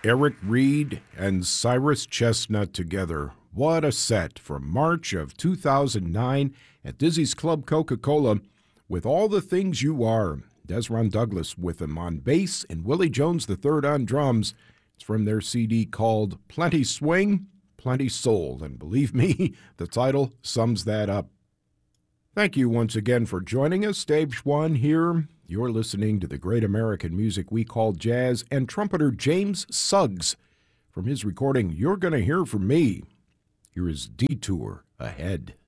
Eric Reed and Cyrus Chestnut together. What a set from March of 2009 at Dizzy's Club Coca-Cola with All the Things You Are. Desron Douglas with them on bass and Willie Jones III on drums. It's from their CD called Plenty Swing, Plenty Soul. And believe me, the title sums that up. Thank you once again for joining us. Stage one here. You're listening to the great American music we call jazz, and trumpeter James Suggs from his recording You're Gonna Hear From Me. Here is Detour Ahead.